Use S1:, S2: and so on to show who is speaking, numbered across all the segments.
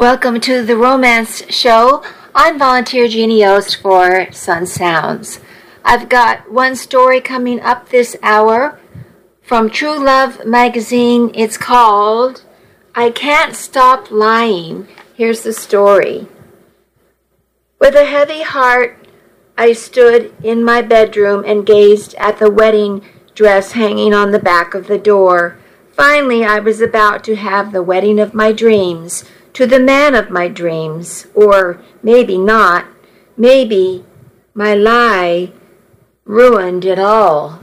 S1: Welcome to the Romance Show. I'm Volunteer Jeannie Yost for Sun Sounds. I've got one story coming up this hour from True Love magazine. It's called I Can't Stop Lying. Here's the story. With a heavy heart, I stood in my bedroom and gazed at the wedding dress hanging on the back of the door. Finally, I was about to have the wedding of my dreams, to the man of my dreams, or maybe not. Maybe my lie ruined it all.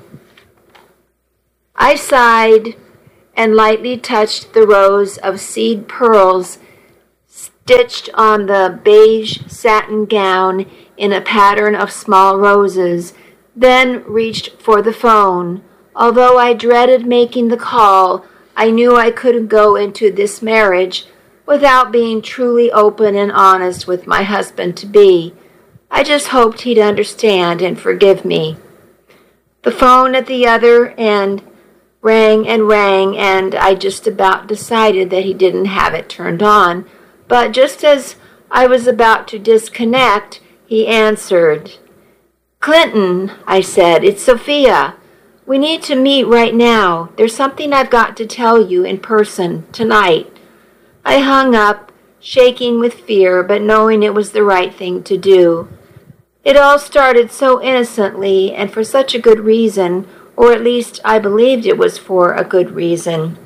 S1: I sighed and lightly touched the rows of seed pearls stitched on the beige satin gown in a pattern of small roses, then reached for the phone. Although I dreaded making the call, I knew I couldn't go into this marriage without being truly open and honest with my husband-to-be. I just hoped he'd understand and forgive me. The phone at the other end rang, and I just about decided that he didn't have it turned on. But just as I was about to disconnect, he answered. "Clinton," I said, "it's Sophia. We need to meet right now. There's something I've got to tell you in person tonight." I hung up, shaking with fear, but knowing it was the right thing to do. It all started so innocently and for such a good reason, or at least I believed it was for a good reason.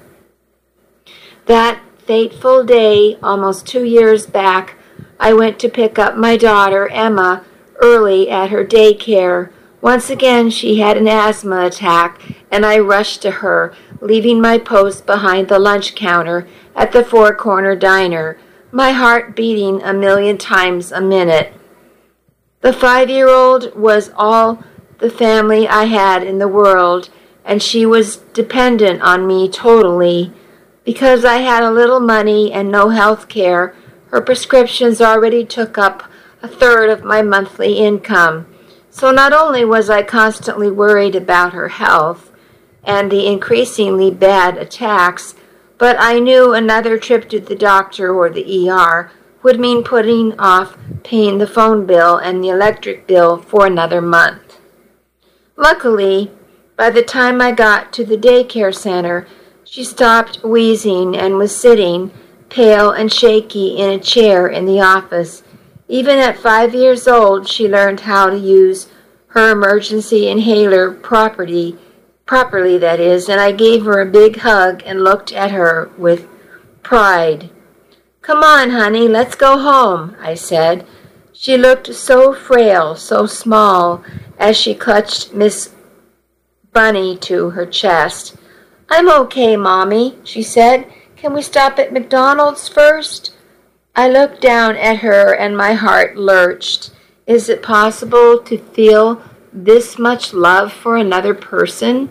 S1: That fateful day, almost 2 years back, I went to pick up my daughter, Emma, early at her daycare. Once again, she had an asthma attack, and I rushed to her, leaving my post behind the lunch counter at the Four Corner Diner, my heart beating 1,000,000 times a minute. The 5-year-old was all the family I had in the world, and she was dependent on me totally. Because I had a little money and no health care, her prescriptions already took up a third of my monthly income. So not only was I constantly worried about her health and the increasingly bad attacks, but I knew another trip to the doctor or the ER would mean putting off paying the phone bill and the electric bill for another month. Luckily, by the time I got to the daycare center, she stopped wheezing and was sitting, pale and shaky, in a chair in the office. Even at 5 years old, she learned how to use her emergency inhaler properly, that is, and I gave her a big hug and looked at her with pride. "Come on, honey, let's go home," I said. She looked so frail, so small, as she clutched Miss Bunny to her chest. "I'm okay, Mommy," she said. "Can we stop at McDonald's first?" I looked down at her and my heart lurched. Is it possible to feel this much love for another person?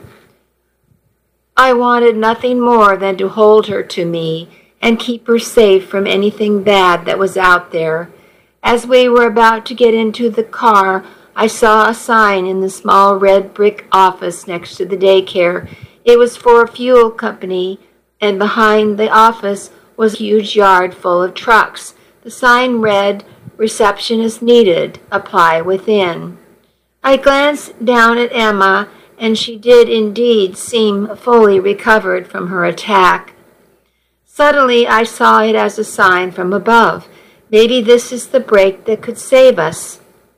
S1: I wanted nothing more than to hold her to me and keep her safe from anything bad that was out there. As we were about to get into the car, I saw a sign in the small red brick office next to the daycare. It was for a fuel company, and behind the office was a huge yard full of trucks. The sign read, "Receptionist needed. Apply within." I glanced down at Emma, and she did indeed seem fully recovered from her attack. Suddenly I saw it as a sign from above. Maybe this is the break that could save us.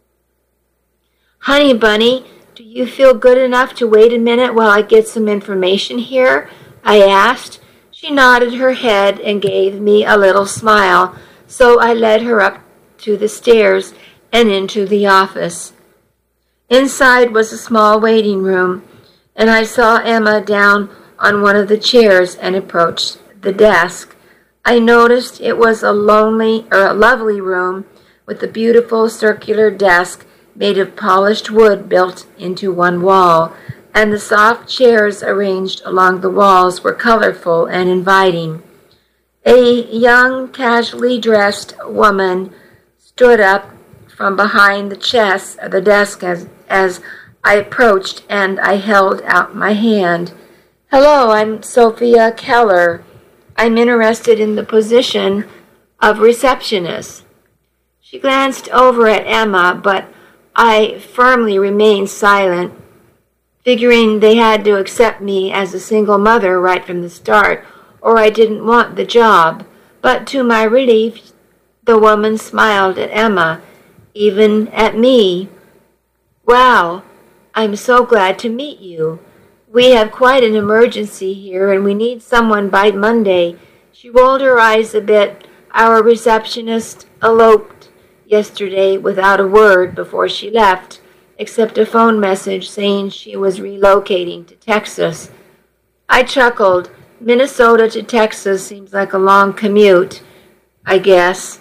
S1: "Honey Bunny, do you feel good enough to wait a minute while I get some information here?" I asked. She nodded her head and gave me a little smile, so I led her up to the stairs and into the office. Inside was a small waiting room, and I saw Emma down on one of the chairs and approached the desk. I noticed it was a lovely room with a beautiful circular desk made of polished wood built into one wall, and the soft chairs arranged along the walls were colorful and inviting. A young, casually dressed woman stood up from behind the desk as I approached, and I held out my hand. "Hello, I'm Sophia Keller. I'm interested in the position of receptionists. She glanced over at Emma, but I firmly remained silent, figuring they had to accept me as a single mother right from the start, or I didn't want the job. But to my relief, the woman smiled at Emma, even at me. "Wow, I'm so glad to meet you. We have quite an emergency here, and we need someone by Monday." She rolled her eyes a bit. "Our receptionist eloped yesterday without a word before she left, except a phone message saying she was relocating to Texas." I chuckled. Minnesota to Texas seems like a long commute, I guess.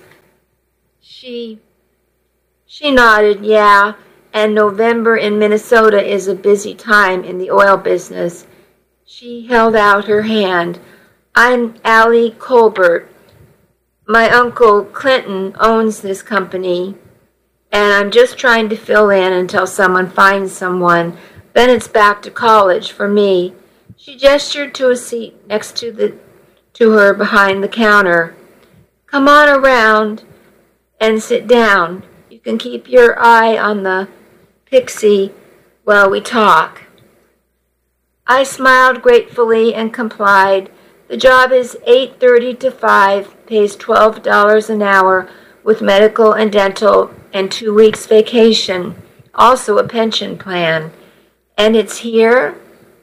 S1: She nodded. "Yeah, and November in Minnesota is a busy time in the oil business." She held out her hand. "I'm Allie Colbert. My uncle Clinton owns this company, and I'm just trying to fill in until someone finds someone. Then it's back to college for me." She gestured to a seat next to her behind the counter. "Come on around and sit down. You can keep your eye on the Pixie while we talk." I smiled gratefully and complied. The job is 8:30 to 5, pays $12 an hour with medical and dental and 2 weeks vacation, also a pension plan. "And it's here?"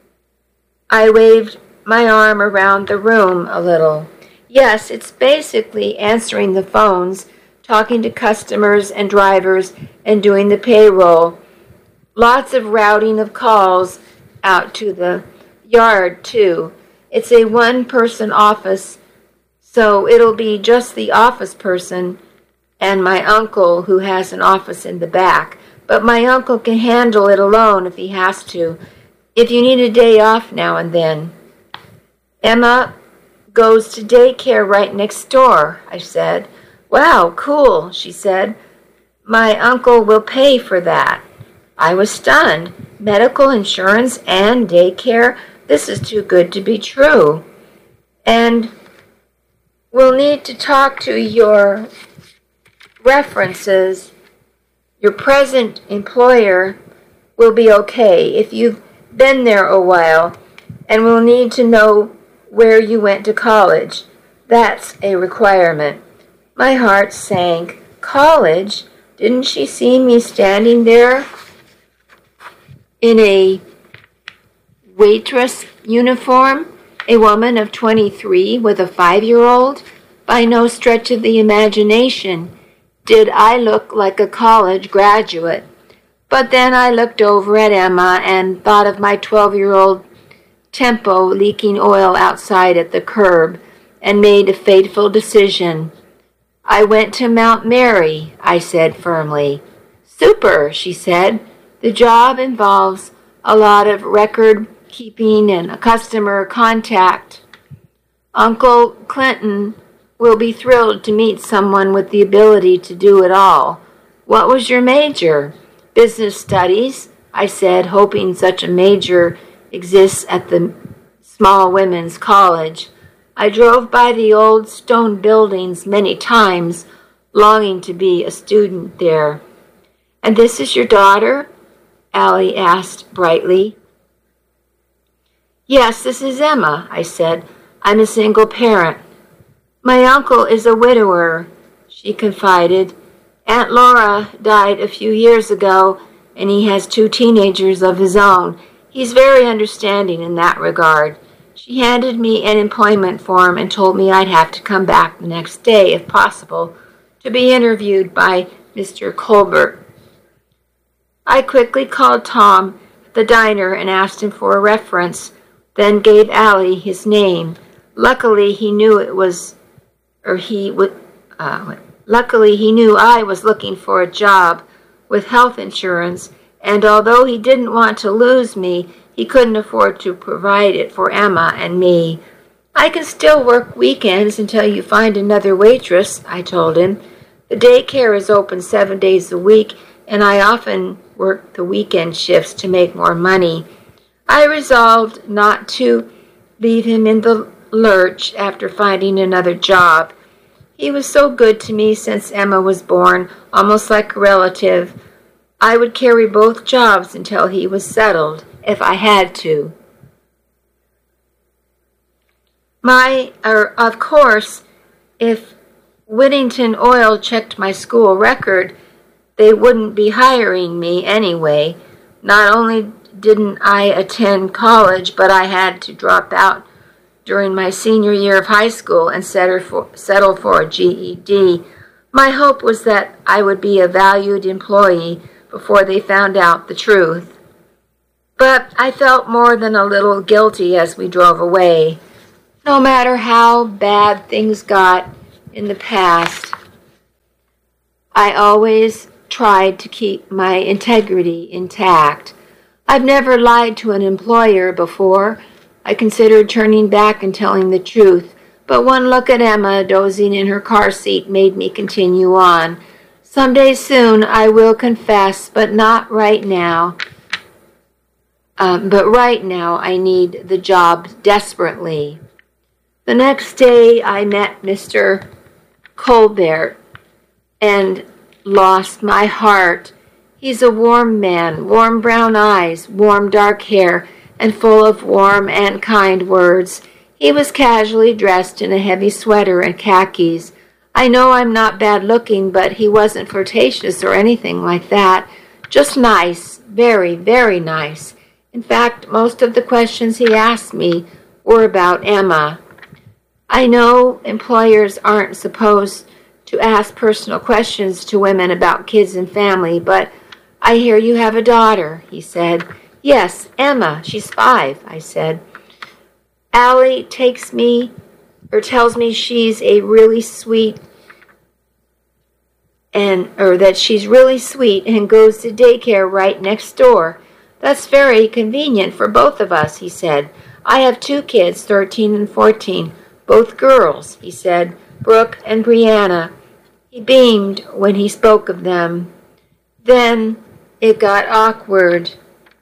S1: I waved my arm around the room a little. "Yes, it's basically answering the phones, talking to customers and drivers, and doing the payroll. Lots of routing of calls out to the yard, too. It's a one-person office, so it'll be just the office person and my uncle, who has an office in the back. But my uncle can handle it alone if he has to, if you need a day off now and then." "Emma goes to daycare right next door," I said. "Wow, cool," she said. "My uncle will pay for that." I was stunned. Medical insurance and daycare? This is too good to be true. "And we'll need to talk to your references. Your present employer will be okay if you've been there a while, and we'll need to know where you went to college. That's a requirement." My heart sank. College? Didn't she see me standing there in a waitress uniform, a woman of 23 with a 5-year-old? By no stretch of the imagination did I look like a college graduate. But then I looked over at Emma and thought of my 12-year-old Tempo leaking oil outside at the curb and made a fateful decision. "I went to Mount Mary," I said firmly. "Super," she said. "The job involves a lot of record keeping and customer contact. Uncle Clinton will be thrilled to meet someone with the ability to do it all." "What was your major?" "Business studies," I said, hoping such a major exists at the small women's college. I drove by the old stone buildings many times, longing to be a student there. "And this is your daughter?" Allie asked brightly. "Yes, this is Emma," I said. "I'm a single parent." "My uncle is a widower," she confided. "Aunt Laura died a few years ago, and he has 2 teenagers of his own. He's very understanding in that regard." She handed me an employment form and told me I'd have to come back the next day, if possible, to be interviewed by Mr. Colbert. I quickly called Tom at the diner and asked him for a reference, then gave Allie his name. Luckily, he knew I was looking for a job with health insurance, and although he didn't want to lose me, he couldn't afford to provide it for Emma and me. "I can still work weekends until you find another waitress," I told him. "The daycare is open 7 days a week, and I often work the weekend shifts to make more money." I resolved not to leave him in the lurch after finding another job. He was so good to me since Emma was born, almost like a relative. I would carry both jobs until he was settled, if I had to. Of course, if Whittington Oil checked my school record, they wouldn't be hiring me anyway. Not only didn't I attend college, but I had to drop out during my senior year of high school and settle for a GED. My hope was that I would be a valued employee before they found out the truth. But I felt more than a little guilty as we drove away. No matter how bad things got in the past, I always tried to keep my integrity intact. I've never lied to an employer before. I considered turning back and telling the truth, but one look at Emma dozing in her car seat made me continue on. Someday soon I will confess, but not right now. But right now I need the job desperately. The next day I met Mr. Colbert and lost my heart. He's a warm man, warm brown eyes, warm dark hair, and full of warm and kind words. He was casually dressed in a heavy sweater and khakis. I know I'm not bad looking, but he wasn't flirtatious or anything like that. Just nice, very, very nice. In fact, most of the questions he asked me were about Emma. I know employers aren't supposed to ask personal questions to women about kids and family, but I hear you have a daughter, he said. Yes, Emma, she's 5, I said. Allie tells me she's a really sweet that she's really sweet and goes to daycare right next door. That's very convenient for both of us, he said. I have 2 kids, 13 and 14, both girls, he said, Brooke and Brianna. He beamed when he spoke of them. Then it got awkward.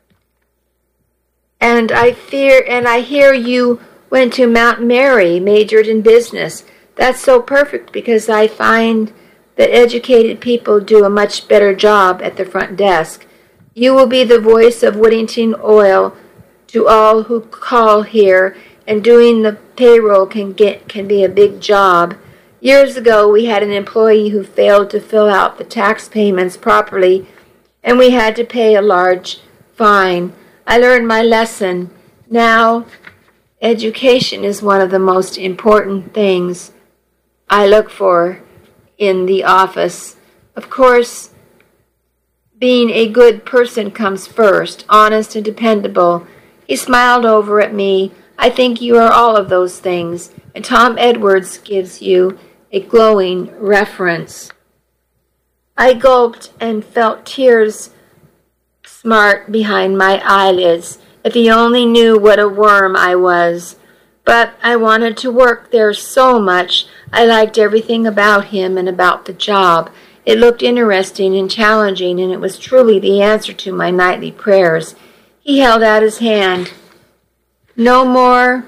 S1: And I hear you went to Mount Mary, majored in business. That's so perfect because I find that educated people do a much better job at the front desk. You will be the voice of Whittington Oil to all who call here, and doing the payroll can be a big job. Years ago, we had an employee who failed to fill out the tax payments properly, and we had to pay a large fine. I learned my lesson. Now, education is one of the most important things I look for in the office. Of course, being a good person comes first, honest and dependable. He smiled over at me. I think you are all of those things, and Tom Edwards gives you a glowing reference. I gulped and felt tears smart behind my eyelids. If he only knew what a worm I was. But I wanted to work there so much. I liked everything about him and about the job. It looked interesting and challenging, and it was truly the answer to my nightly prayers. He held out his hand. No more,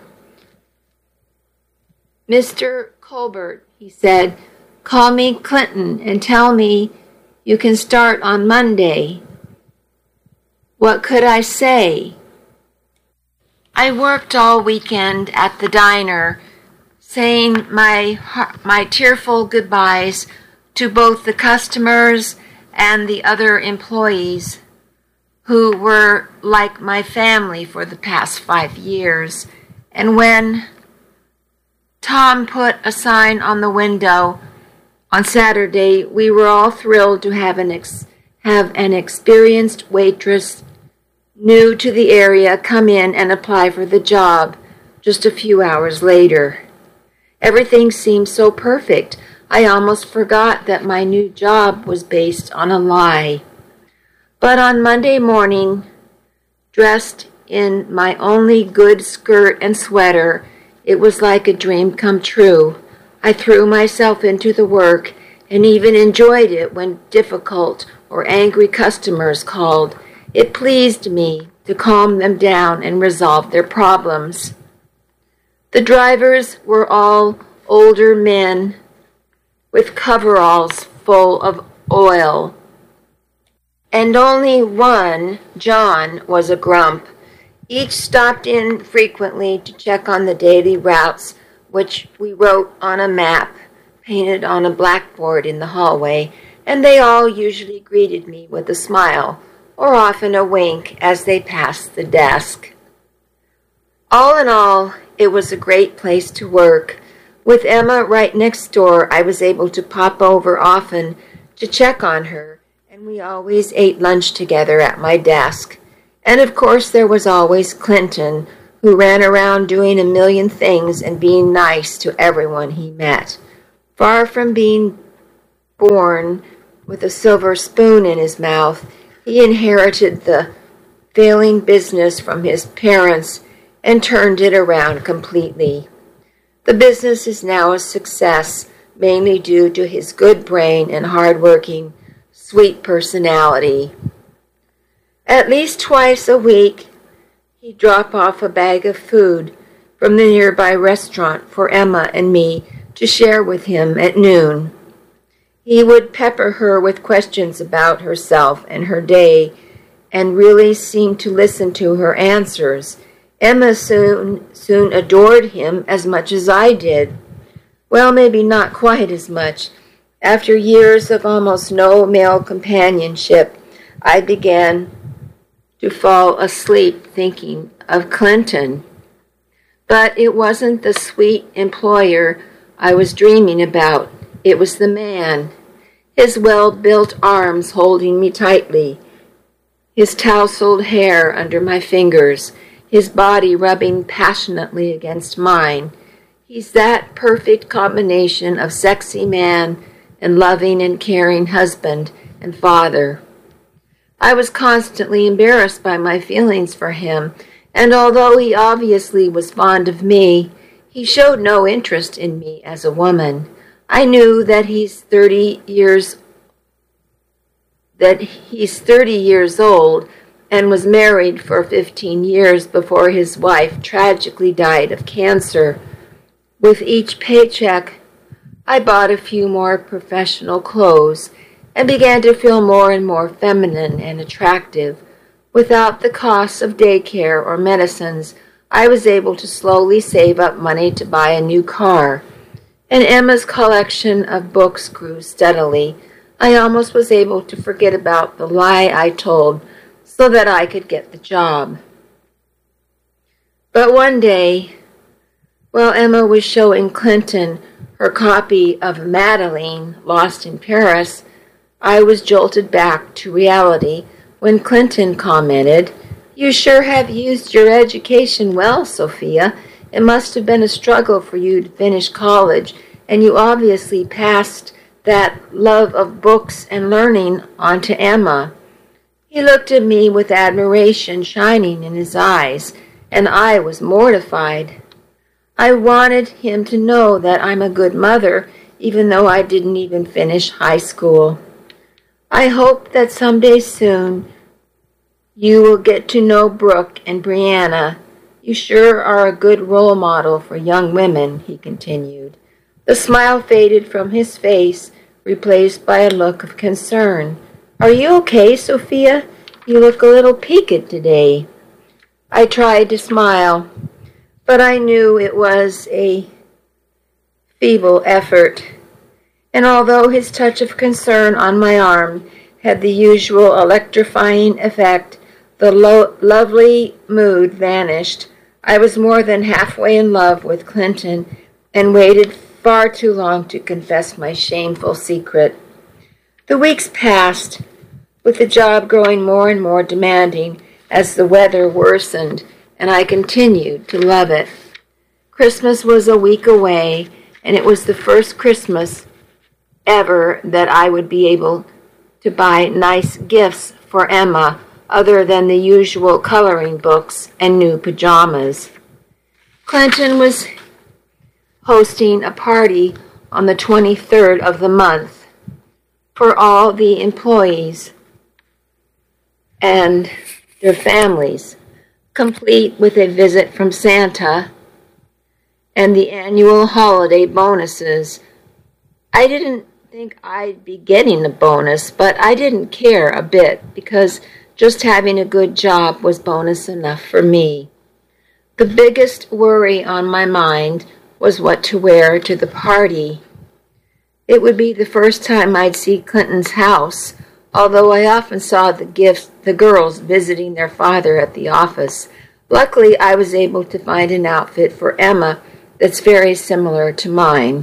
S1: Mr. Colbert, he said. Call me Clinton and tell me you can start on Monday. What could I say? I worked all weekend at the diner, saying my tearful goodbyes to both the customers and the other employees who were like my family for the past 5 years. And when Tom put a sign on the window on Saturday, we were all thrilled to have an experienced waitress new to the area come in and apply for the job just a few hours later. Everything seemed so perfect, I almost forgot that my new job was based on a lie. But on Monday morning, dressed in my only good skirt and sweater, it was like a dream come true. I threw myself into the work and even enjoyed it when difficult or angry customers called. It pleased me to calm them down and resolve their problems. The drivers were all older men with coveralls full of oil. And only one, John, was a grump. Each stopped in frequently to check on the daily routes, which we wrote on a map painted on a blackboard in the hallway, and they all usually greeted me with a smile, or often a wink as they passed the desk. All in all, it was a great place to work. With Emma right next door, I was able to pop over often to check on her, and we always ate lunch together at my desk. And of course there was always Clinton, who ran around doing a million things and being nice to everyone he met. Far from being born with a silver spoon in his mouth, he inherited the failing business from his parents and turned it around completely. The business is now a success, mainly due to his good brain and hard-working, sweet personality. At least twice a week, he'd drop off a bag of food from the nearby restaurant for Emma and me to share with him at noon. He would pepper her with questions about herself and her day, and really seemed to listen to her answers. Emma soon adored him as much as I did. Well, maybe not quite as much. After years of almost no male companionship, I began to fall asleep thinking of Clinton. But it wasn't the sweet employer I was dreaming about. It was the man, his well-built arms holding me tightly, his tousled hair under my fingers, his body rubbing passionately against mine. He's that perfect combination of sexy man and loving and caring husband and father. I was constantly embarrassed by my feelings for him, and although he obviously was fond of me, he showed no interest in me as a woman. I knew that he's 30 years old and was married for 15 years before his wife tragically died of cancer. With each paycheck, I bought a few more professional clothes and began to feel more and more feminine and attractive. Without the costs of daycare or medicines, I was able to slowly save up money to buy a new car. And Emma's collection of books grew steadily. I almost was able to forget about the lie I told so that I could get the job. But one day, while Emma was showing Clinton her copy of Madeleine, Lost in Paris, I was jolted back to reality when Clinton commented, "You sure have used your education well, Sophia. It must have been a struggle for you to finish college, and you obviously passed that love of books and learning on to Emma." He looked at me with admiration shining in his eyes, and I was mortified. I wanted him to know that I'm a good mother, even though I didn't even finish high school. I hope that someday soon you will get to know Brooke and Brianna. You sure are a good role model for young women, he continued. The smile faded from his face, replaced by a look of concern. "Are you okay, Sophia? You look a little peaked today." I tried to smile, but I knew it was a feeble effort. And although his touch of concern on my arm had the usual electrifying effect, the lovely mood vanished. I was more than halfway in love with Clinton and waited far too long to confess my shameful secret. The weeks passed, with the job growing more and more demanding as the weather worsened, and I continued to love it. Christmas was a week away, and it was the first Christmas ever that I would be able to buy nice gifts for Emma other than the usual coloring books and new pajamas. Clinton was hosting a party on the 23rd of the month for all the employees and their families, complete with a visit from Santa and the annual holiday bonuses I didn't think I'd be getting a bonus, but I didn't care a bit because just having a good job was bonus enough for me. The biggest worry on my mind was what to wear to the party. It would be the first time I'd see Clinton's house, although I often saw the girls visiting their father at the office. Luckily, I was able to find an outfit for Emma that's very similar to mine.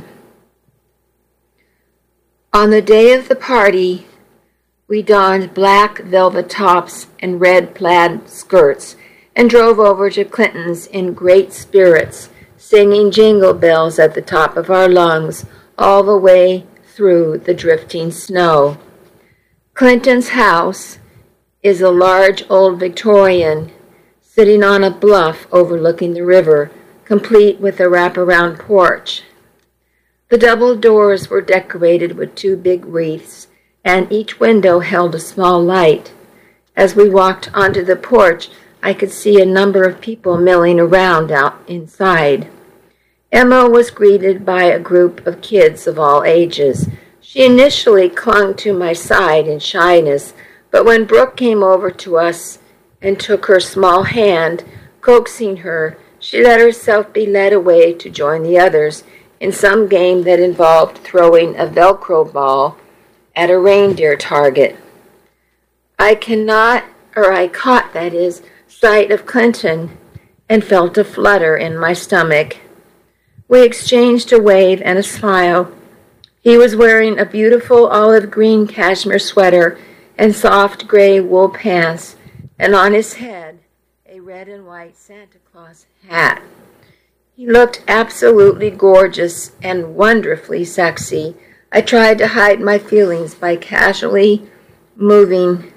S1: On the day of the party, we donned black velvet tops and red plaid skirts and drove over to Clinton's in great spirits, singing jingle bells at the top of our lungs all the way through the drifting snow. Clinton's house is a large old Victorian sitting on a bluff overlooking the river, complete with a wraparound porch. The double doors were decorated with 2 big wreaths, and each window held a small light. As we walked onto the porch, I could see a number of people milling around out inside. Emma was greeted by a group of kids of all ages. She initially clung to my side in shyness, but when Brooke came over to us and took her small hand, coaxing her, she let herself be led away to join the others in some game that involved throwing a Velcro ball at a reindeer target. I caught, sight of Clinton and felt a flutter in my stomach. We exchanged a wave and a smile. He was wearing a beautiful olive green cashmere sweater and soft gray wool pants, and on his head a red and white Santa Claus hat. He looked absolutely gorgeous and wonderfully sexy. I tried to hide my feelings by casually moving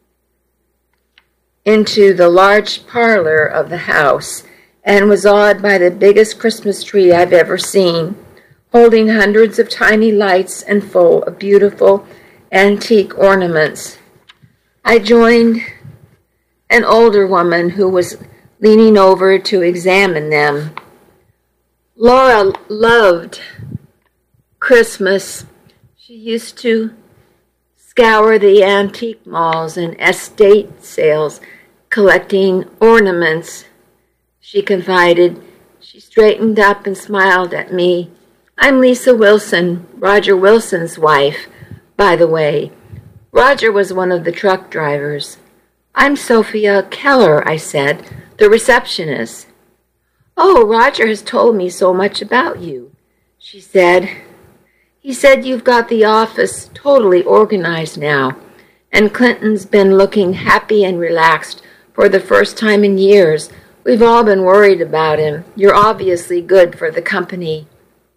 S1: into the large parlor of the house and was awed by the biggest Christmas tree I've ever seen, holding hundreds of tiny lights and full of beautiful antique ornaments. I joined an older woman who was leaning over to examine them. Laura loved Christmas. She used to scour the antique malls and estate sales, collecting ornaments. She confided. She straightened up and smiled at me. I'm Lisa Wilson, Roger Wilson's wife, by the way. Roger was one of the truck drivers. I'm Sophia Keller, I said, the receptionist. Oh, Roger has told me so much about you, she said. He said you've got the office totally organized now, and Clinton's been looking happy and relaxed for the first time in years. We've all been worried about him. You're obviously good for the company.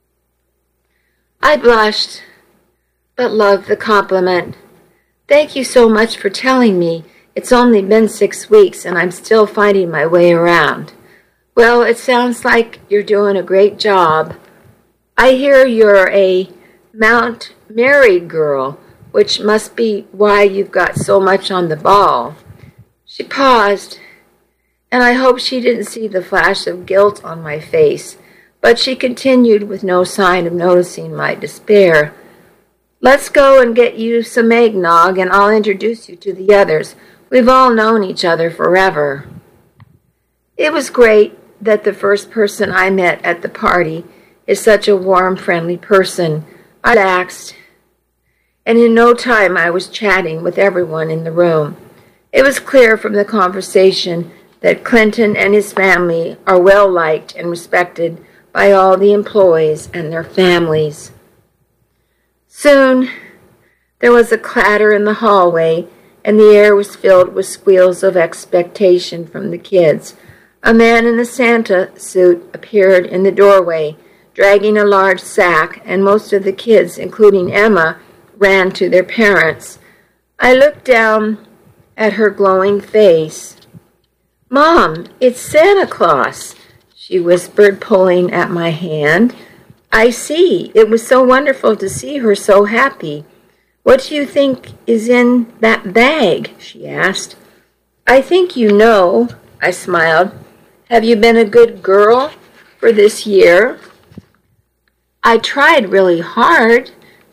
S1: I blushed, but loved the compliment. Thank you so much for telling me. It's only been 6 weeks, and I'm still finding my way around. Well, it sounds like you're doing a great job. I hear you're a Mount Mary girl, which must be why you've got so much on the ball. She paused, and I hope she didn't see the flash of guilt on my face, but she continued with no sign of noticing my despair. Let's go and get you some eggnog, and I'll introduce you to the others. We've all known each other forever. It was great that the first person I met at the party is such a warm, friendly person. I relaxed, and in no time I was chatting with everyone in the room. It was clear from the conversation that Clinton and his family are well liked and respected by all the employees and their families. Soon there was a clatter in the hallway, and the air was filled with squeals of expectation from the kids. A man in a Santa suit appeared in the doorway, dragging a large sack, and most of the kids, including Emma, ran to their parents. I looked down at her glowing face. Mom, it's Santa Claus, she whispered, pulling at my hand. I see. It was so wonderful to see her so happy. What do you think is in that bag? She asked. I think you know, I smiled. Have you been a good girl for this year? I tried really hard,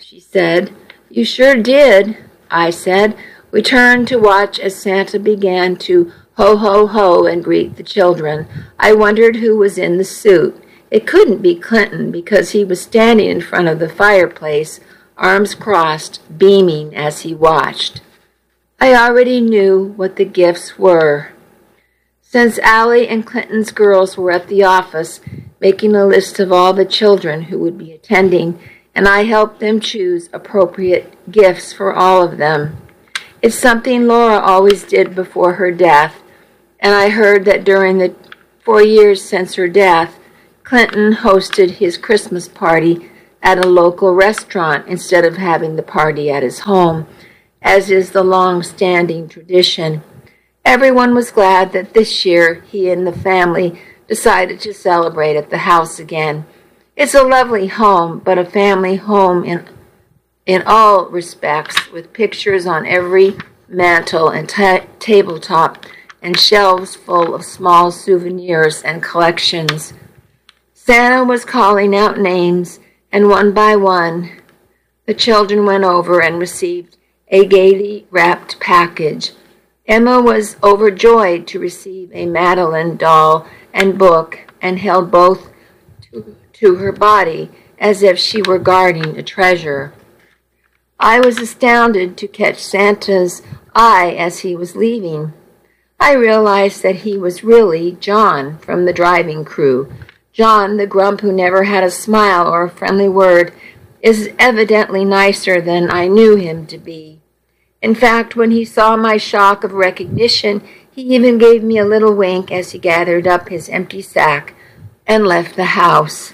S1: she said. You sure did, I said. We turned to watch as Santa began to ho, ho, ho and greet the children. I wondered who was in the suit. It couldn't be Clinton because he was standing in front of the fireplace, arms crossed, beaming as he watched. I already knew what the gifts were. Since Allie and Clinton's girls were at the office making a list of all the children who would be attending, and I helped them choose appropriate gifts for all of them. It's something Laura always did before her death, and I heard that during the 4 years since her death, Clinton hosted his Christmas party at a local restaurant instead of having the party at his home, as is the long-standing tradition. Everyone was glad that this year he and the family decided to celebrate at the house again. It's a lovely home, but a family home in all respects, with pictures on every mantel and tabletop and shelves full of small souvenirs and collections. Santa was calling out names, and one by one, the children went over and received a gaily wrapped package. Emma was overjoyed to receive a Madeline doll and book and held both to her body as if she were guarding a treasure. I was astounded to catch Santa's eye as he was leaving. I realized that he was really John from the driving crew. John, the grump who never had a smile or a friendly word, is evidently nicer than I knew him to be. In fact, when he saw my shock of recognition, he even gave me a little wink as he gathered up his empty sack and left the house.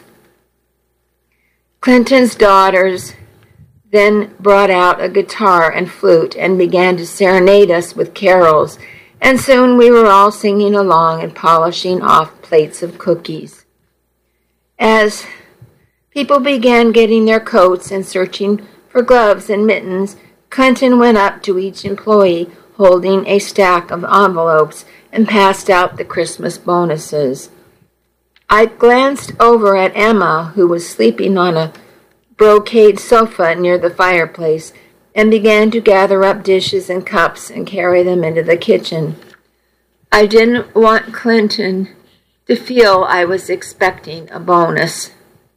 S1: Clinton's daughters then brought out a guitar and flute and began to serenade us with carols, and soon we were all singing along and polishing off plates of cookies. As people began getting their coats and searching for gloves and mittens, Clinton went up to each employee holding a stack of envelopes and passed out the Christmas bonuses. I glanced over at Emma, who was sleeping on a brocade sofa near the fireplace, and began to gather up dishes and cups and carry them into the kitchen. I didn't want Clinton to feel I was expecting a bonus.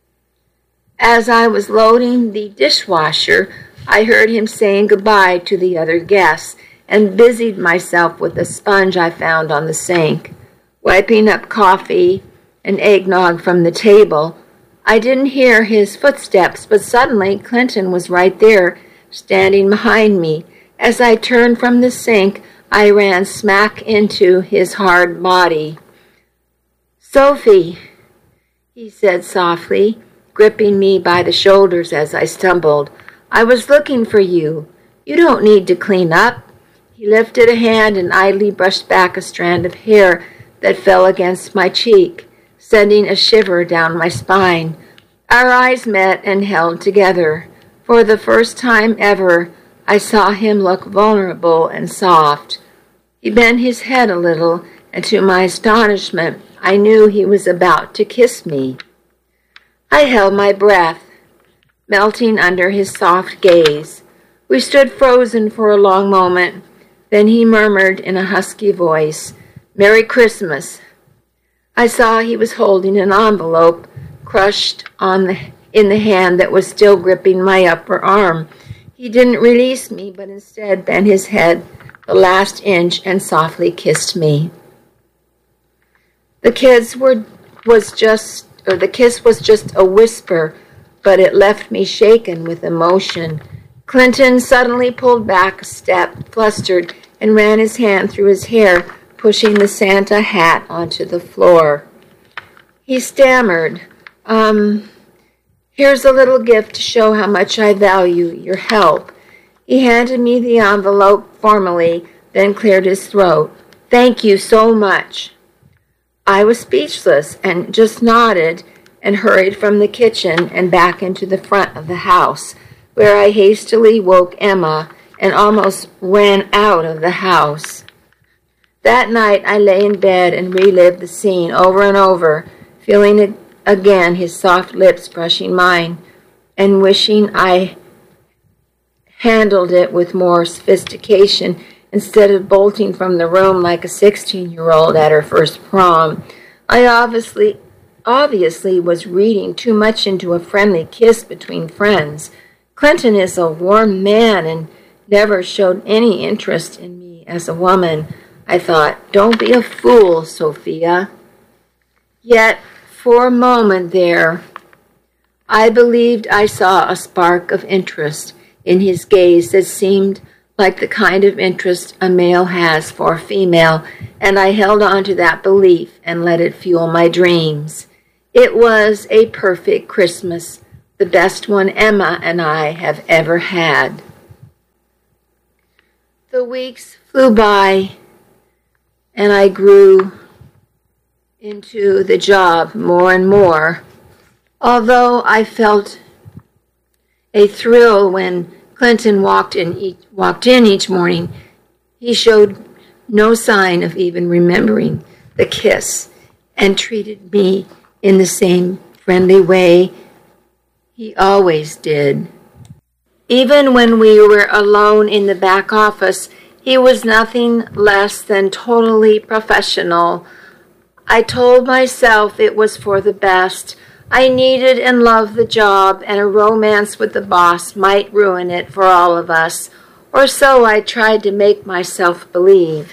S1: As I was loading the dishwasher, I heard him saying goodbye to the other guests and busied myself with a sponge I found on the sink, wiping up coffee and eggnog from the table. I didn't hear his footsteps, but suddenly Clinton was right there, standing behind me. As I turned from the sink, I ran smack into his hard body. "Sophie," he said softly, gripping me by the shoulders as I stumbled. "I was looking for you. You don't need to clean up." He lifted a hand and idly brushed back a strand of hair that fell against my cheek, sending a shiver down my spine. Our eyes met and held together. For the first time ever, I saw him look vulnerable and soft. He bent his head a little, and to my astonishment, I knew he was about to kiss me. I held my breath, melting under his soft gaze. We stood frozen for a long moment. Then he murmured in a husky voice, "Merry Christmas." I saw he was holding an envelope crushed in the hand that was still gripping my upper arm. He didn't release me, but instead bent his head the last inch and softly kissed me. The kiss was just a whisper, but it left me shaken with emotion. Clinton suddenly pulled back a step, flustered, and ran his hand through his hair, pushing the Santa hat onto the floor. He stammered, "Here's a little gift to show how much I value your help." He handed me the envelope formally, then cleared his throat. "Thank you so much." I was speechless and just nodded and hurried from the kitchen and back into the front of the house, where I hastily woke Emma and almost ran out of the house. That night I lay in bed and relived the scene over and over, feeling again his soft lips brushing mine and wishing I handled it with more sophistication instead of bolting from the room like a 16-year-old at her first prom. I obviously was reading too much into a friendly kiss between friends. Clinton is a warm man and never showed any interest in me as a woman. I thought, don't be a fool, Sophia. Yet, for a moment there, I believed I saw a spark of interest in his gaze that seemed like the kind of interest a male has for a female, and I held on to that belief and let it fuel my dreams. It was a perfect Christmas, the best one Emma and I have ever had. The weeks flew by, and I grew into the job more and more. Although I felt a thrill when Clinton walked in each morning, he showed no sign of even remembering the kiss and treated me in the same friendly way he always did. Even when we were alone in the back office, he was nothing less than totally professional. I told myself it was for the best. I needed and loved the job, and a romance with the boss might ruin it for all of us, or so I tried to make myself believe.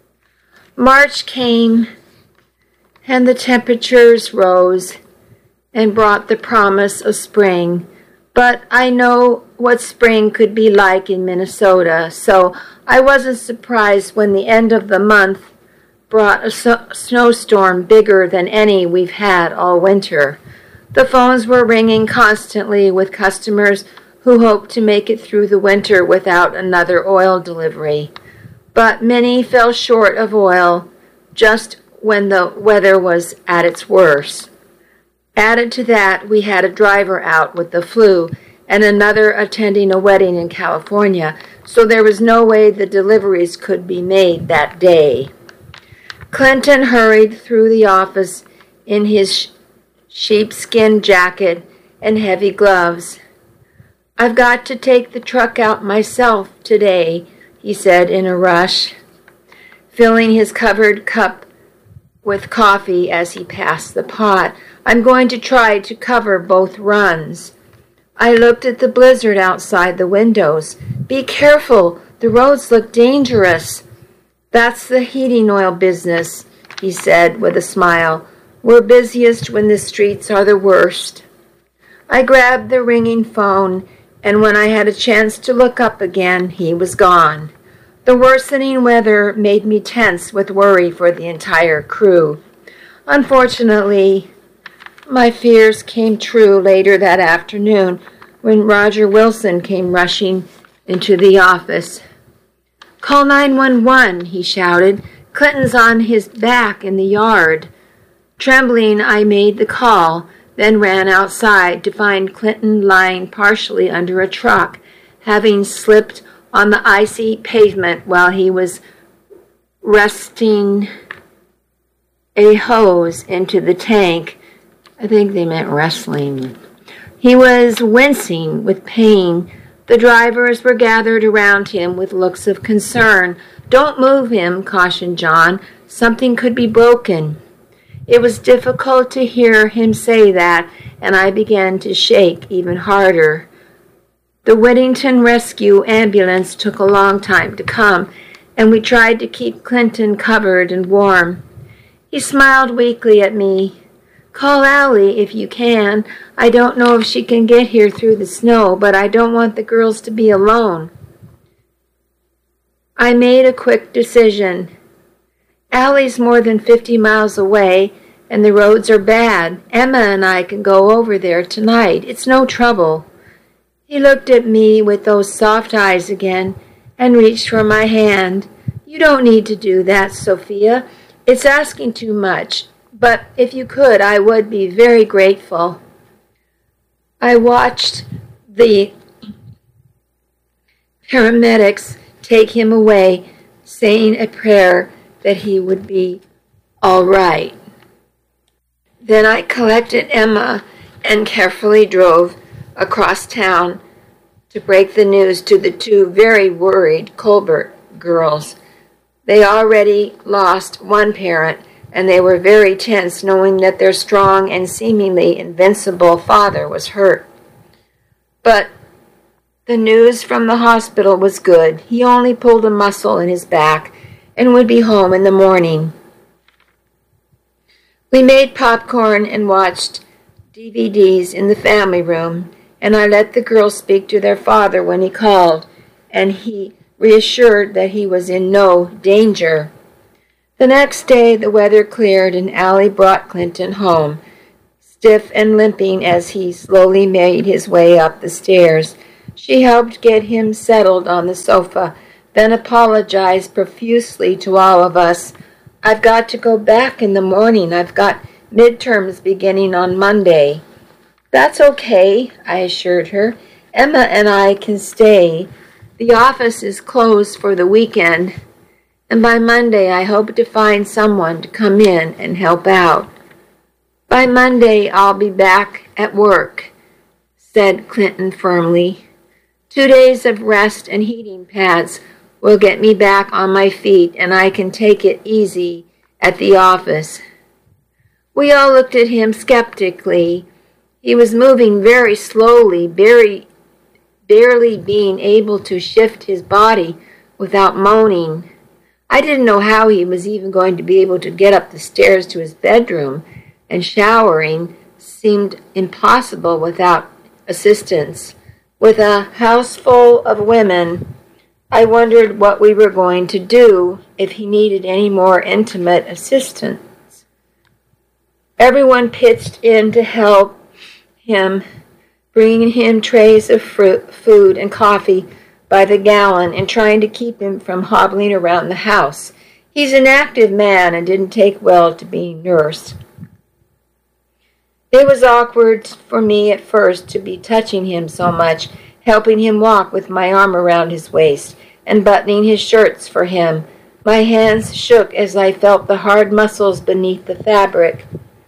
S1: March came, and the temperatures rose and brought the promise of spring. But I know what spring could be like in Minnesota, so I wasn't surprised when the end of the month brought a snowstorm bigger than any we've had all winter. The phones were ringing constantly with customers who hoped to make it through the winter without another oil delivery. But many fell short of oil just when the weather was at its worst. Added to that, we had a driver out with the flu and another attending a wedding in California, so there was no way the deliveries could be made that day. Clinton hurried through the office in his sheepskin jacket and heavy gloves. "I've got to take the truck out myself today," he said in a rush, filling his covered cup with coffee as he passed the pot. "I'm going to try to cover both runs." I looked at the blizzard outside the windows. "Be careful, the roads look dangerous." "That's the heating oil business," he said with a smile. "We're busiest when the streets are the worst." I grabbed the ringing phone, and when I had a chance to look up again, he was gone. The worsening weather made me tense with worry for the entire crew. Unfortunately, my fears came true later that afternoon when Roger Wilson came rushing into the office. "Call 911, he shouted. "Clinton's on his back in the yard." Trembling, I made the call, then ran outside to find Clinton lying partially under a truck, having slipped on the icy pavement while he was resting a hose into the tank. I think they meant wrestling. He was wincing with pain. The drivers were gathered around him with looks of concern. "Don't move him," cautioned John. "Something could be broken." It was difficult to hear him say that, and I began to shake even harder. The Whittington Rescue ambulance took a long time to come, and we tried to keep Clinton covered and warm. He smiled weakly at me. "Call Allie if you can. I don't know if she can get here through the snow, but I don't want the girls to be alone." I made a quick decision. Allie's more than 50 miles away, and the roads are bad. Emma and I can go over there tonight. It's no trouble. He looked at me with those soft eyes again and reached for my hand. "You don't need to do that, Sophia. It's asking too much. But if you could, I would be very grateful." I watched the paramedics take him away, saying a prayer that he would be all right. Then I collected Emma and carefully drove across town to break the news to the two very worried Colbert girls. They already lost one parent, and they were very tense knowing that their strong and seemingly invincible father was hurt. But the news from the hospital was good. He only pulled a muscle in his back and would be home in the morning. We made popcorn and watched DVDs in the family room, and I let the girls speak to their father when he called, and he reassured that he was in no danger. The next day the weather cleared and Allie brought Clinton home, stiff and limping as he slowly made his way up the stairs. She helped get him settled on the sofa, then apologized profusely to all of us. "I've got to go back in the morning. I've got midterms beginning on Monday." "That's okay," I assured her. "Emma and I can stay. The office is closed for the weekend, and by Monday I hope to find someone to come in and help out." "By Monday I'll be back at work," said Clinton firmly. 2 days of rest and heating pads will get me back on my feet, and I can take it easy at the office. We all looked at him skeptically. He was moving very slowly, barely being able to shift his body without moaning. I didn't know how he was even going to be able to get up the stairs to his bedroom, and showering seemed impossible without assistance. With a house full of women, I wondered what we were going to do if he needed any more intimate assistance. Everyone pitched in to help him, bringing him trays of food and coffee by the gallon and trying to keep him from hobbling around the house. He's an active man and didn't take well to being nursed. It was awkward for me at first to be touching him so much, helping him walk with my arm around his waist and buttoning his shirts for him. My hands shook as I felt the hard muscles beneath the fabric,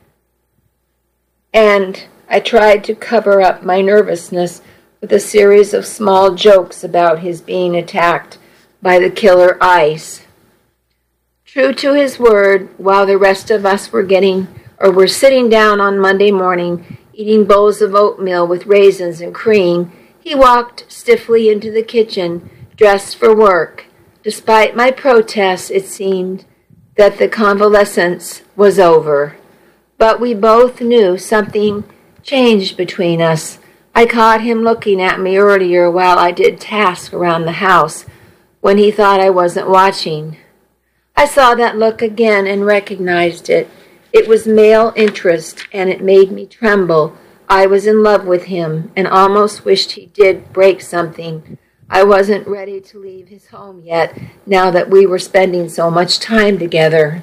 S1: and I tried to cover up my nervousness with a series of small jokes about his being attacked by the killer ice. True to his word, while the rest of us were sitting down on Monday morning, eating bowls of oatmeal with raisins and cream, he walked stiffly into the kitchen, dressed for work. Despite my protests, it seemed that the convalescence was over. But we both knew something changed between us. I caught him looking at me earlier while I did tasks around the house, when he thought I wasn't watching. I saw that look again and recognized it. It was male interest, and it made me tremble. I was in love with him and almost wished he did break something. I wasn't ready to leave his home yet, now that we were spending so much time together.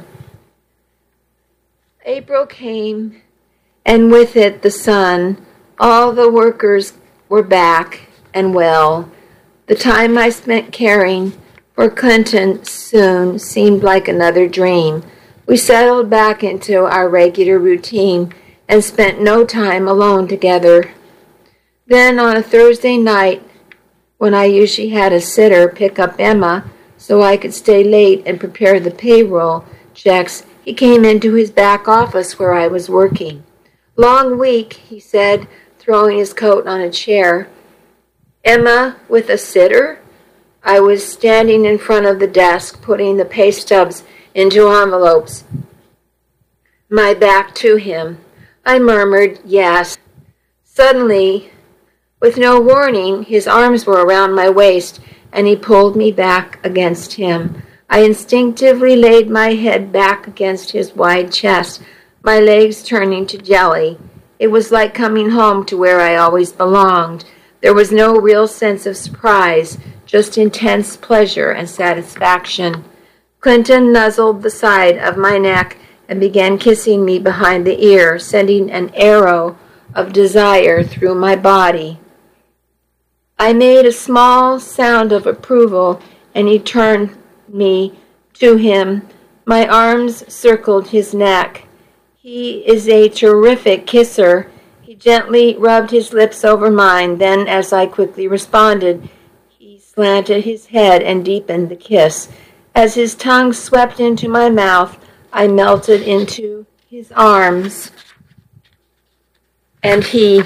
S1: April came, and with it the sun. All the workers were back and well. The time I spent caring for Clinton soon seemed like another dream. We settled back into our regular routine and spent no time alone together. Then on a Thursday night, when I usually had a sitter pick up Emma so I could stay late and prepare the payroll checks, he came into his back office where I was working. "Long week," he said, throwing his coat on a chair. "Emma with a sitter?" I was standing in front of the desk, putting the pay stubs into envelopes, my back to him. I murmured, "Yes." Suddenly, with no warning, his arms were around my waist, and he pulled me back against him. I instinctively laid my head back against his wide chest, my legs turning to jelly. It was like coming home to where I always belonged. There was no real sense of surprise, just intense pleasure and satisfaction. Clinton nuzzled the side of my neck and began kissing me behind the ear, sending an arrow of desire through my body. I made a small sound of approval, and he turned me to him. My arms circled his neck. "He is a terrific kisser," he He gently rubbed his lips over mine. Then, as I quickly responded, he slanted his head and deepened the kiss. As his tongue swept into my mouth, I melted into his arms, and he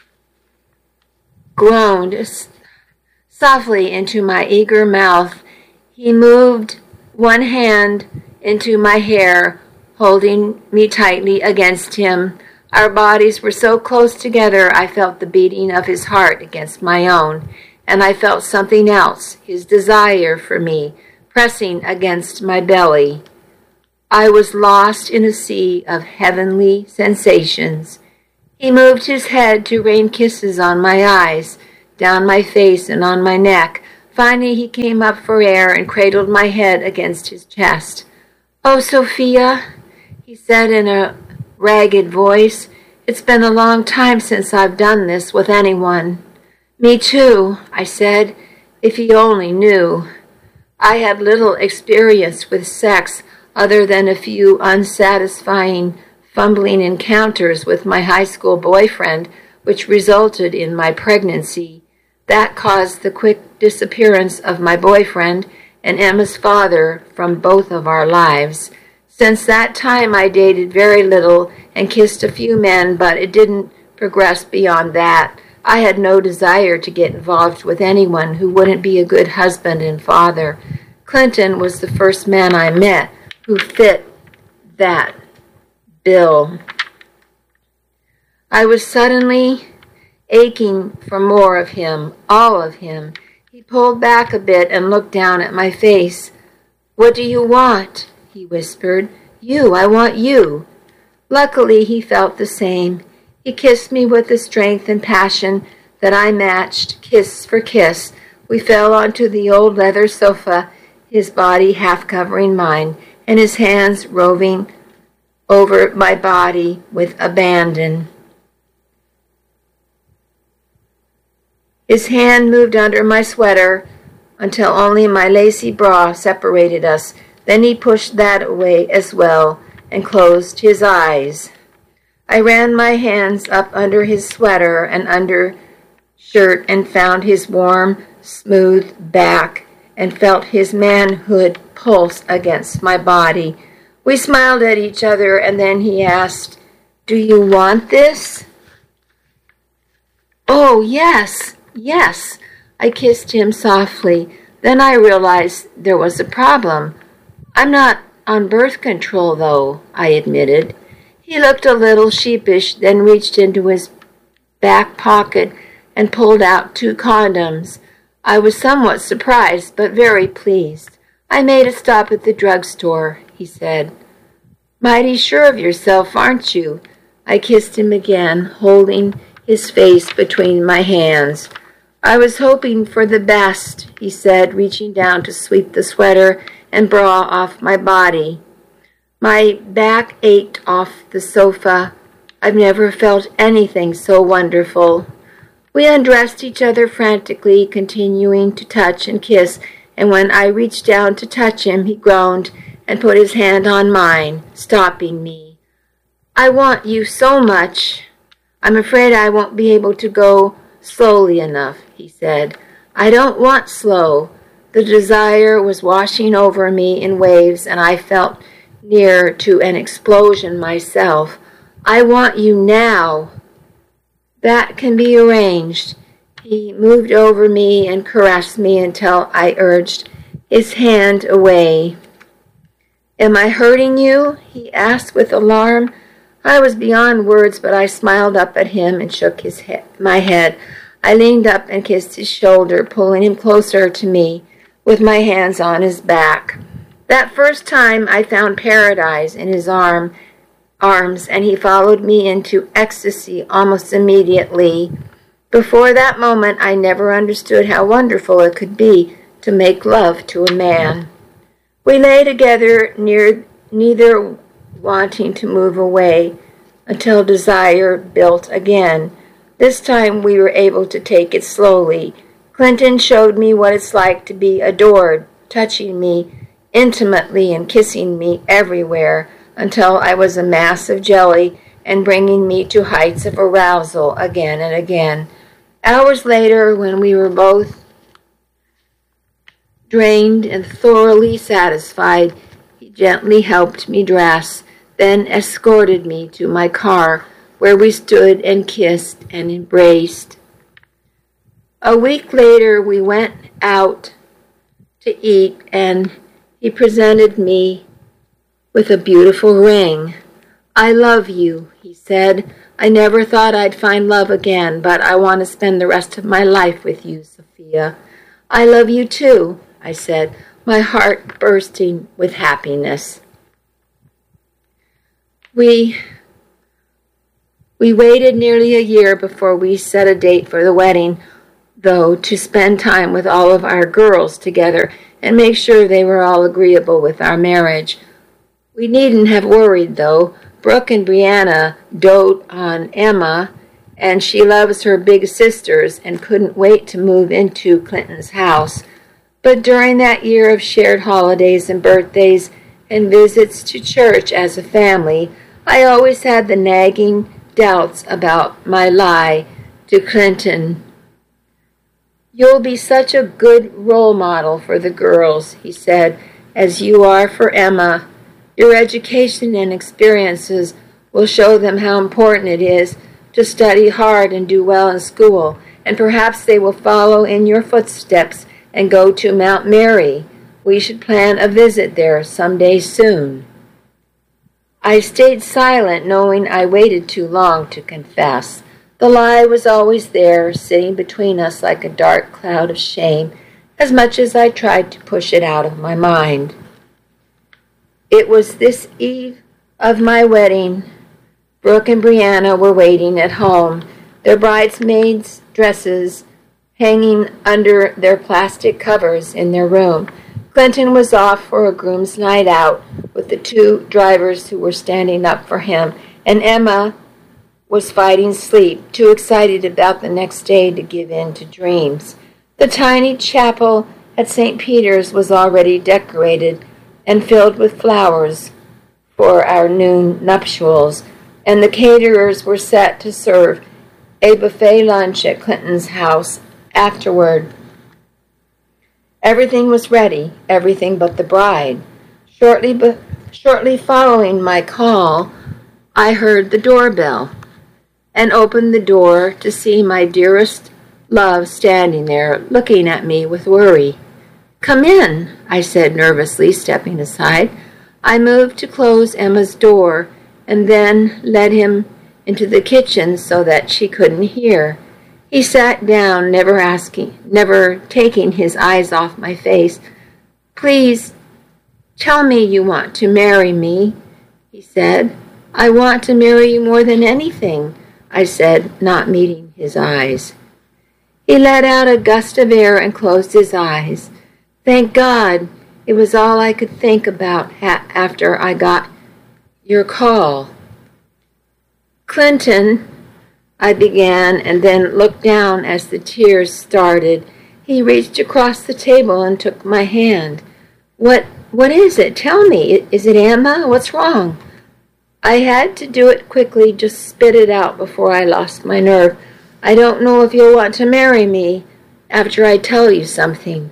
S1: groaned softly into my eager mouth. He moved one hand into my hair, holding me tightly against him. Our bodies were so close together, I felt the beating of his heart against my own, and I felt something else, his desire for me, pressing against my belly. I was lost in a sea of heavenly sensations. He moved his head to rain kisses on my eyes, down my face and on my neck. Finally, he came up for air and cradled my head against his chest. "Oh, Sophia," he said in a ragged voice, "it's been a long time since I've done this with anyone." "Me too," I said, "if he only knew." I had little experience with sex other than a few unsatisfying, fumbling encounters with my high school boyfriend, which resulted in my pregnancy. That caused the quick disappearance of my boyfriend and Emma's father from both of our lives. Since that time, I dated very little and kissed a few men, but it didn't progress beyond that. I had no desire to get involved with anyone who wouldn't be a good husband and father. Clinton was the first man I met who fit that bill. I was suddenly aching for more of him, all of him. He pulled back a bit and looked down at my face. "What do you want?" he whispered. "You, I want you." Luckily, he felt the same. He kissed me with a strength and passion that I matched, kiss for kiss. We fell onto the old leather sofa, his body half covering mine, and his hands roving over my body with abandon. His hand moved under my sweater until only my lacy bra separated us. Then he pushed that away as well and closed his eyes. I ran my hands up under his sweater and under shirt and found his warm, smooth back and felt his manhood pulse against my body. We smiled at each other, and then he asked, "Do you want this?" "Oh, yes, yes." I kissed him softly. Then I realized there was a problem. "I'm not on birth control, though," I admitted. He looked a little sheepish, then reached into his back pocket and pulled out 2 condoms. I was somewhat surprised, but very pleased. "I made a stop at the drugstore," he said. "Mighty sure of yourself, aren't you?" I kissed him again, holding his face between my hands. "I was hoping for the best," he said, reaching down to sweep the sweater and bra off my body. My back ached off the sofa. I've never felt anything so wonderful. We undressed each other frantically, continuing to touch and kiss, and when I reached down to touch him, he groaned and put his hand on mine, stopping me. "I want you so much. I'm afraid I won't be able to go slowly enough," he said. "I don't want slow." The desire was washing over me in waves, and I felt near to an explosion myself. "I want you now." "That can be arranged." He moved over me and caressed me until I urged his hand away. "Am I hurting you?" he asked with alarm. I was beyond words, but I smiled up at him and shook my head. I leaned up and kissed his shoulder, pulling him closer to me with my hands on his back. That first time I found paradise in his arms, and he followed me into ecstasy almost immediately. Before that moment, I never understood how wonderful it could be to make love to a man. We lay together, neither wanting to move away, until desire built again. This time we were able to take it slowly. Clinton showed me what it's like to be adored, touching me intimately and kissing me everywhere until I was a mass of jelly and bringing me to heights of arousal again and again. Hours later, when we were both drained and thoroughly satisfied, he gently helped me dress, then escorted me to my car, where we stood and kissed and embraced. A week later, we went out to eat, and he presented me with a beautiful ring. "I love you," he said. "I never thought I'd find love again, but I want to spend the rest of my life with you, Sophia." "I love you too," I said, my heart bursting with happiness. We waited nearly a year before we set a date for the wedding, though, to spend time with all of our girls together and make sure they were all agreeable with our marriage. We needn't have worried, though. Brooke and Brianna dote on Emma, and she loves her big sisters and couldn't wait to move into Clinton's house. But during that year of shared holidays and birthdays and visits to church as a family, I always had the nagging doubts about my lie to Clinton. "You'll be such a good role model for the girls," he said, "as you are for Emma. Your education and experiences will show them how important it is to study hard and do well in school, and perhaps they will follow in your footsteps and go to Mount Mary. We should plan a visit there someday soon." I stayed silent, knowing I waited too long to confess. The lie was always there, sitting between us like a dark cloud of shame, as much as I tried to push it out of my mind. It was this eve of my wedding. Brooke and Brianna were waiting at home, their bridesmaids' dresses hanging under their plastic covers in their room. Clinton was off for a groom's night out with the two drivers who were standing up for him, and Emma was fighting sleep, too excited about the next day to give in to dreams. The tiny chapel at St. Peter's was already decorated and filled with flowers for our noon nuptials, and the caterers were set to serve a buffet lunch at Clinton's house afterward. Everything was ready, everything but the bride. Shortly following my call, I heard the doorbell and opened the door to see my dearest love standing there, looking at me with worry. "Come in," I said nervously, stepping aside. I moved to close Emma's door and then led him into the kitchen so that she couldn't hear. He sat down, never taking his eyes off my face. "Please, tell me you want to marry me," he said. "I want to marry you more than anything," I said, not meeting his eyes. He let out a gust of air and closed his eyes. Thank God, it was all I could think about after I got your call. "Clinton," I began, and then looked down as the tears started. He reached across the table and took my hand. What is it? Tell me. Is it Emma? What's wrong?" I had to do it quickly, just spit it out before I lost my nerve. "I don't know if you'll want to marry me after I tell you something."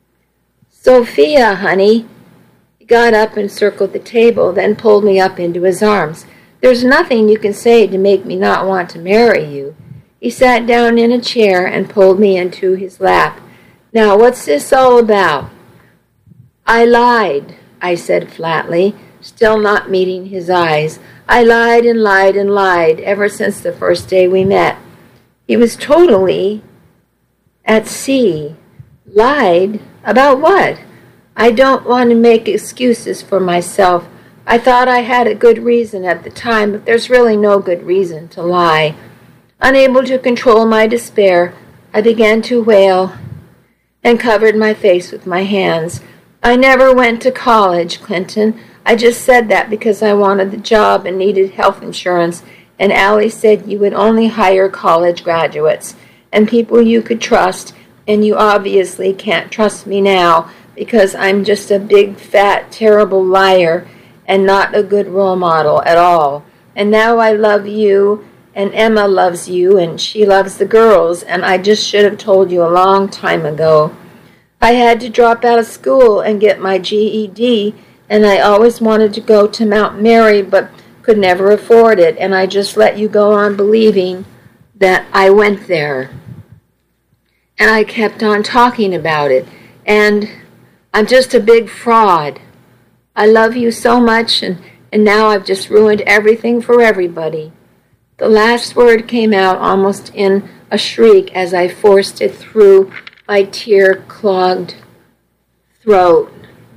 S1: "Sophia, honey." He got up and circled the table, then pulled me up into his arms. "There's nothing you can say to make me not want to marry you." He sat down in a chair and pulled me into his lap. "Now, what's this all about?" "I lied," I said flatly, still not meeting his eyes. "I lied and lied and lied ever since the first day we met." He was totally at sea. "Lied? About what?" "I don't want to make excuses for myself. I thought I had a good reason at the time, but there's really no good reason to lie." Unable to control my despair, I began to wail and covered my face with my hands. "I never went to college, Clinton. I just said that because I wanted the job and needed health insurance, and Allie said you would only hire college graduates and people you could trust, and you obviously can't trust me now because I'm just a big, fat, terrible liar and not a good role model at all. and now I love you, and Emma loves you, and she loves the girls, and I just should have told you a long time ago. I had to drop out of school and get my GED, and I always wanted to go to Mount Mary, but could never afford it, and I just let you go on believing that I went there. And I kept on talking about it, and I'm just a big fraud. I love you so much, and now I've just ruined everything for everybody. The last word came out almost in a shriek as I forced it through my tear-clogged throat.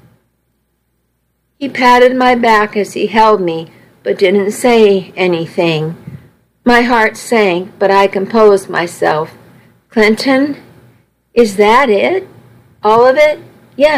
S1: He patted my back as he held me, but didn't say anything. My heart sank, but I composed myself. Clinton, is that it? All of it?